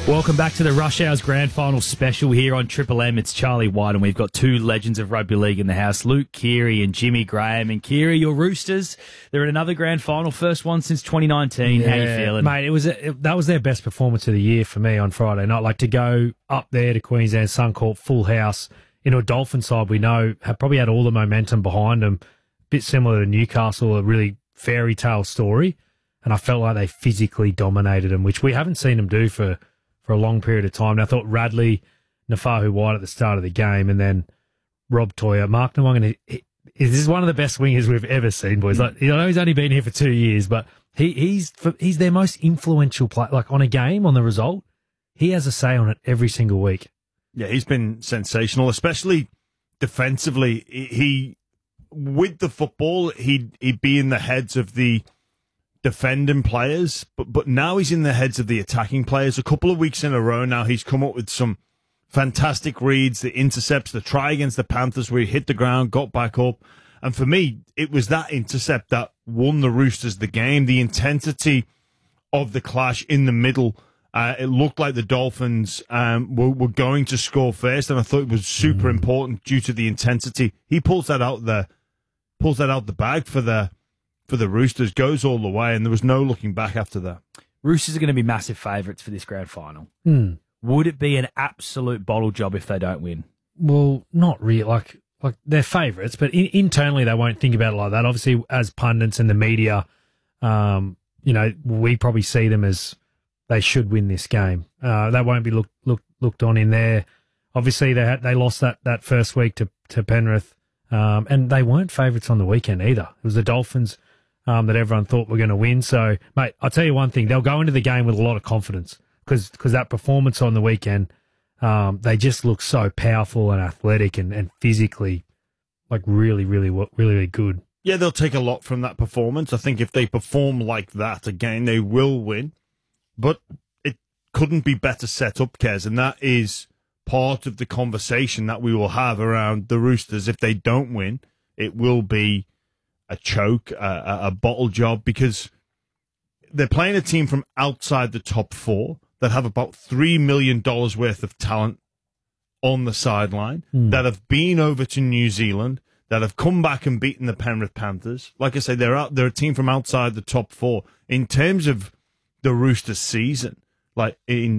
Welcome back to the Rush Hours Grand Final special here on Triple M. It's Charlie White, and we've got two legends of rugby league in the house, Luke Keary and Jimmy Graham. And Keary, your Roosters, they're in another Grand Final, first one since 2019. Yeah, how you feeling? Mate, that was their best performance of the year for me on Friday night. Like, to go up there to Queensland Suncorp, full house, into a Dolphin side we know have probably had all the momentum behind them, a bit similar to Newcastle, a really fairy tale story. And I felt like they physically dominated them, which we haven't seen them do for a long period of time. And I thought Radley, Nafahu White at the start of the game, and then Rob Toya, Mark Nwang, this is one of the best wingers we've ever seen, boys. Like, I know he's only been here for 2 years, but he's their most influential player. Like, on a game, on the result, he has a say on it every single week. Yeah, he's been sensational, especially defensively. He with the football, he'd be in the heads of the defending players, but now he's in the heads of the attacking players. A couple of weeks in a row now, he's come up with some fantastic reads, the intercepts, the try against the Panthers where he hit the ground, got back up. And for me, it was that intercept that won the Roosters the game. The intensity of the clash in the middle, it looked like the Dolphins were going to score first, and I thought it was super important due to the intensity. He pulls that out the bag for the Roosters, goes all the way, and there was no looking back after that. Roosters are going to be massive favourites for this Grand Final. Would it be an absolute bottle job if they don't win? Well, not really. Like they're favourites, but internally they won't think about it like that. Obviously, as pundits and the media, we probably see them as they should win this game. They won't be looked on in there. Obviously, they lost that first week to Penrith, and they weren't favourites on the weekend either. It was the Dolphins that everyone thought were going to win. So, mate, I'll tell you one thing. They'll go into the game with a lot of confidence because that performance on the weekend, they just look so powerful and athletic and physically, like, really, really, really good. Yeah, they'll take a lot from that performance. I think if they perform like that again, they will win. But it couldn't be better set up, Kez, and that is part of the conversation that we will have around the Roosters. If they don't win, it will be a choke, a bottle job, because they're playing a team from outside the top four that have about $3 million worth of talent on the sideline, that have been over to New Zealand, that have come back and beaten the Penrith Panthers. Like I say, they're a team from outside the top four. In terms of the Roosters season, they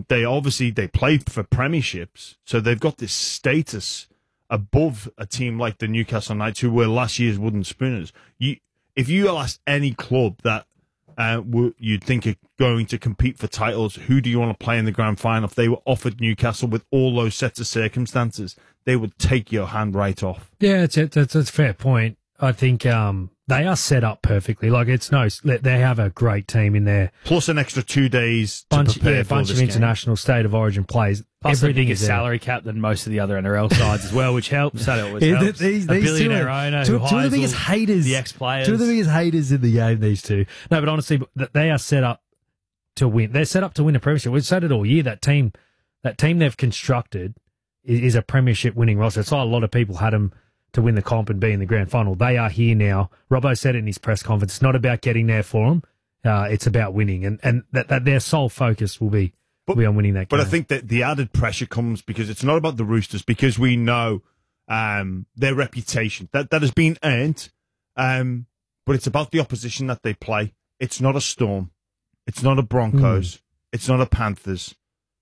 play for premierships, so they've got this status above a team like the Newcastle Knights, who were last year's wooden spooners. If you asked any club that you'd think are going to compete for titles, who do you want to play in the grand final? If they were offered Newcastle with all those sets of circumstances, they would take your hand right off. Yeah, that's a fair point. I think they are set up perfectly. Like, they have a great team in there. Plus an extra 2 days to prepare for bunch this of game. International state of origin plays. Plus everything is is there. salary cap than most of the other NRL sides as well, which helps. That always Yeah, helps. these a billionaire owner two who of the hires biggest all haters, the ex-players. two of the biggest haters in the game. These two. No, but honestly, they are set up to win. They're set up to win a premiership. We've said it all year. That team they've constructed is a premiership winning roster. It's why a lot of people had them to win the comp and be in the grand final. They are here now. Robbo said it in his press conference. It's not about getting there for them. It's about winning, and that their sole focus will be on winning that game. But I think that the added pressure comes because it's not about the Roosters, because we know their reputation that has been earned, but it's about the opposition that they play. It's not a Storm. It's not a Broncos. It's not a Panthers.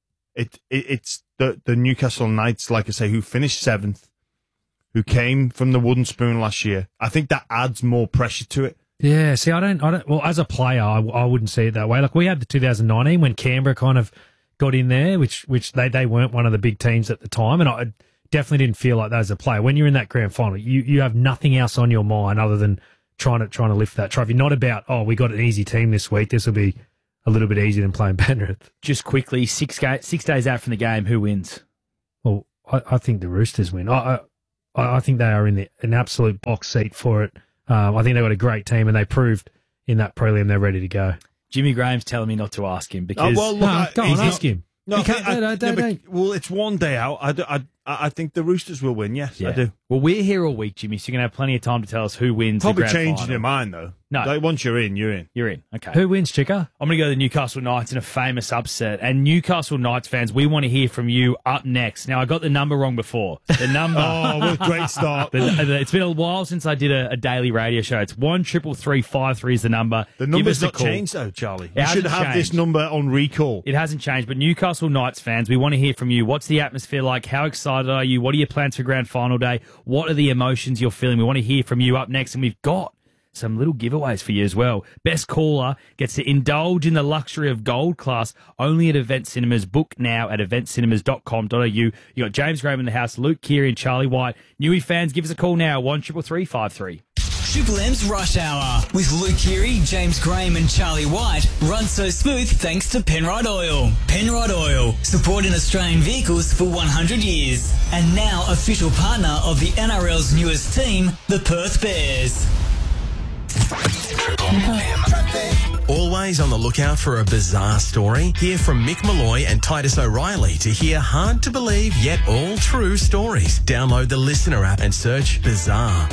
It's the Newcastle Knights, like I say, who finished 7th, who came from the wooden spoon last year. I think that adds more pressure to it. Yeah, see, I don't. Well, as a player, I wouldn't see it that way. Like, we had the 2019 when Canberra kind of got in there, which they weren't one of the big teams at the time, and I definitely didn't feel like that as a player. When you're in that grand final, you have nothing else on your mind other than trying to lift that trophy. Not about, we got an easy team this week, this will be a little bit easier than playing Penrith. Just quickly, 6 days out from the game, who wins? Well, I think the Roosters win. I think they are in an absolute box seat for it. I think they've got a great team, and they proved in that prelim they're ready to go. Jimmy Graham's telling me not to ask him because... go on, ask him. No, Don't. Well, it's 1 day out. I think the Roosters will win, yes, Yeah. I do. Well, we're here all week, Jimmy, so you're going to have plenty of time to tell us who wins Probably the grand changing final. your mind, though. No. Like, once you're in, you're in. You're in. Okay. Who wins, Chicker? I'm going to go to the Newcastle Knights in a famous upset. And Newcastle Knights fans, we want to hear from you up next. Now, I got the number wrong before. The number. Oh, what a great start. It's been a while since I did a daily radio show. It's 1-333-53 is the number. The Give number's us a not call. changed, though, Charlie. It You should hasn't have this changed. number on recall. It hasn't changed, but Newcastle Knights fans, we want to hear from you. What's the atmosphere like? How excited are you? What are your plans for Grand Final Day? What are the emotions you're feeling? We want to hear from you up next, and we've got some little giveaways for you as well. Best caller gets to indulge in the luxury of gold class only at Event Cinemas. Book now at eventcinemas.com.au. You got James Graham in the house, Luke Keary and Charlie White. Newey fans, give us a call now, 1-333-53. Triple M's Rush Hour with Luke Keary, James Graham and Charlie White runs so smooth thanks to Penrite Oil. Penrite Oil, supporting Australian vehicles for 100 years. And now official partner of the NRL's newest team, the Perth Bears. Always on the lookout for a bizarre story? Hear from Mick Malloy and Titus O'Reilly to hear hard to believe yet all true stories. Download the Listener app and search Bizarre.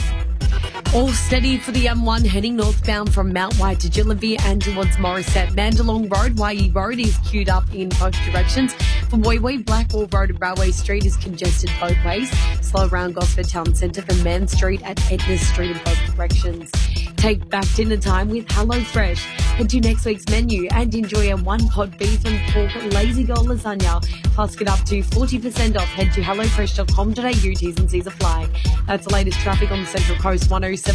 All steady for the M1 heading northbound from Mount White to Gillivy and towards Morisset. Mandalong Road, Waihee Road is queued up in both directions. For Woiwoi, Blackwall Road and Railway Street is congested both ways. Slow around Gosford Town Centre for Man Street at Edna Street in both directions. Take back dinner time with HelloFresh. Head to next week's menu and enjoy a one-pot beef and pork lazy girl lasagna. Plus get up to 40% off. Head to hellofresh.com.au. T's and C's apply. That's the latest traffic on the Central Coast,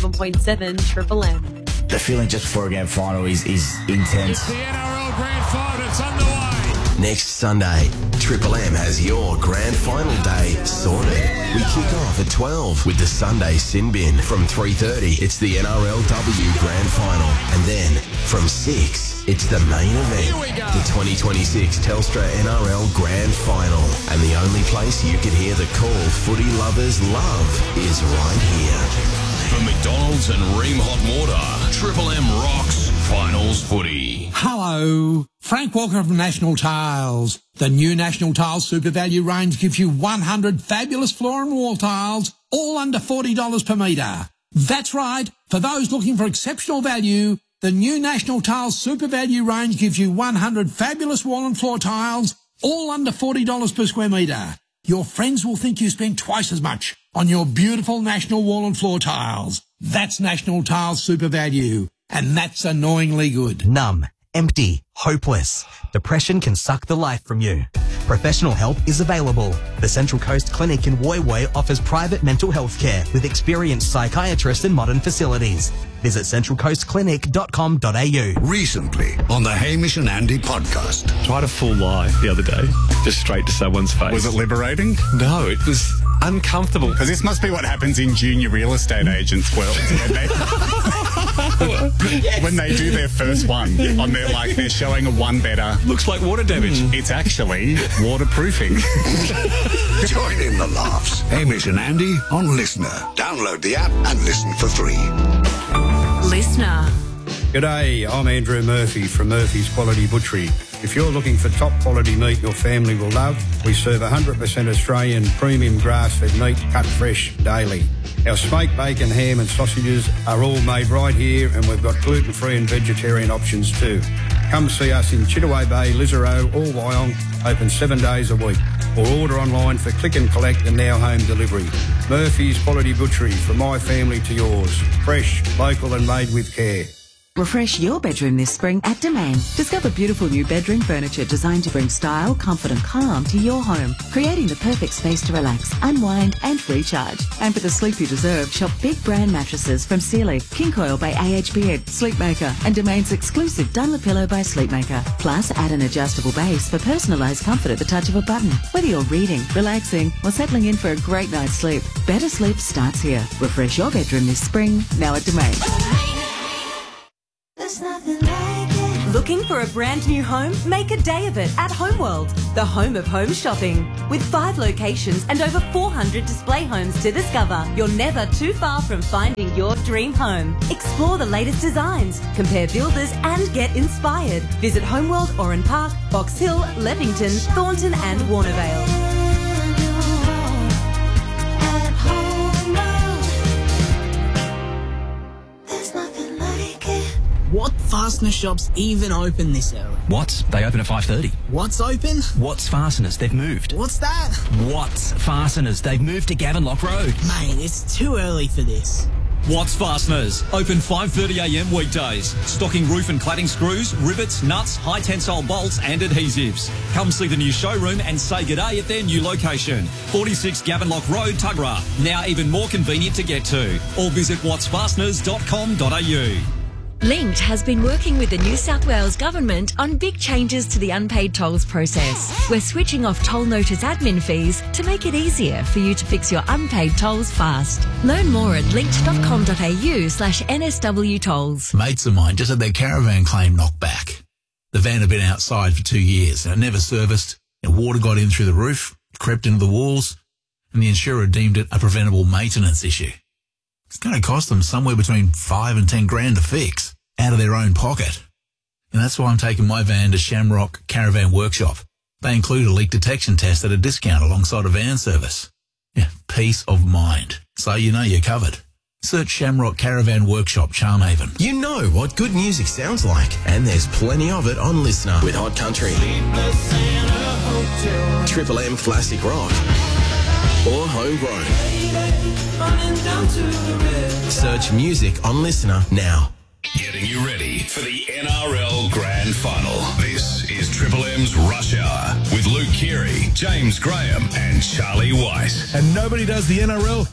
107.7 Triple M. The feeling just before a grand final is intense. It's the NRL Grand Final. It's underway. Next Sunday, Triple M has your grand final day sorted. We kick off at 12 with the Sunday Sin Bin. From 3:30, it's the NRLW Grand Final. And then from 6, it's the main event, the 2026 Telstra NRL Grand Final. And the only place you can hear the call footy lovers love is right here. From McDonald's and Ream Hot Water, Triple M rocks finals footy. Hello, Frank Walker from National Tiles. The new National Tiles Super Value range gives you 100 fabulous floor and wall tiles, all under $40 per metre. That's right, for those looking for exceptional value, the new National Tiles Super Value range gives you 100 fabulous wall and floor tiles, all under $40 per square metre. Your friends will think you spent twice as much on your beautiful National wall and floor tiles. That's National Tiles Super Value, and that's annoyingly good. Numb, empty, hopeless. Depression can suck the life from you. Professional help is available. The Central Coast Clinic in Woy Woy offers private mental health care with experienced psychiatrists and modern facilities. Visit centralcoastclinic.com.au. Recently on the Hamish and Andy podcast. Tried a full lie the other day, just straight to someone's face. Was it liberating? No, it was uncomfortable. Because this must be what happens in junior real estate agents' world. When they do their first one, they're showing a one better. Looks like water damage. It's actually waterproofing. Join in the laughs. Hamish and Andy on Listener. Download the app and listen for free. Listener. G'day, I'm Andrew Murphy from Murphy's Quality Butchery. If you're looking for top quality meat your family will love, we serve 100% Australian premium grass-fed meat cut fresh daily. Our smoked bacon, ham and sausages are all made right here, and we've got gluten-free and vegetarian options too. Come see us in Chittaway Bay, Lisarow or Wyong, open 7 days a week. Or order online for click and collect and now home delivery. Murphy's Quality Butchery, from my family to yours. Fresh, local and made with care. Refresh your bedroom this spring at Domain. Discover beautiful new bedroom furniture designed to bring style, comfort and calm to your home, creating the perfect space to relax, unwind and recharge. And for the sleep you deserve, shop big brand mattresses from Sealy, King Coil by AHB, Sleepmaker and Domain's exclusive Dunlopillow by Sleepmaker. Plus, add an adjustable base for personalised comfort at the touch of a button. Whether you're reading, relaxing or settling in for a great night's sleep, better sleep starts here. Refresh your bedroom this spring, now at Domain. Looking for a brand new home? Make a day of it at Homeworld, the home of home shopping. With 5 locations and over 400 display homes to discover, you're never too far from finding your dream home. Explore the latest designs, compare builders and get inspired. Visit Homeworld Oran Park, Box Hill, Leppington, Thornton and Warnervale. What fastener shops even open this early? Watts, they open at 5:30. What's open? Watts Fasteners, they've moved. What's that? Watts Fasteners, they've moved to Gavenlock Road. Mate, it's too early for this. Watts Fasteners, open 5:30am weekdays. Stocking roof and cladding screws, rivets, nuts, high tensile bolts and adhesives. Come see the new showroom and say g'day at their new location. 46 Gavenlock Road, Tuggerah. Now even more convenient to get to. Or visit wattsfasteners.com.au. Linked has been working with the New South Wales Government on big changes to the unpaid tolls process. We're switching off toll notice admin fees to make it easier for you to fix your unpaid tolls fast. Learn more at linked.com.au/NSW tolls. Mates of mine just had their caravan claim knocked back. The van had been outside for 2 years and it never serviced. Water got in through the roof, crept into the walls, and the insurer deemed it a preventable maintenance issue. It's going to cost them somewhere between 5 and 10 grand to fix, out of their own pocket. And that's why I'm taking my van to Shamrock Caravan Workshop. They include a leak detection test at a discount alongside a van service. Yeah, peace of mind. So you know you're covered. Search Shamrock Caravan Workshop, Charmhaven. You know what good music sounds like, and there's plenty of it on Listener with Hot Country, Triple M Classic Rock, or Homegrown. Search music on Listener now. Getting you ready for the NRL Grand Final. This is Triple M's Rush Hour with Luke Keary, James Graham and Charlie White. And nobody does the NRL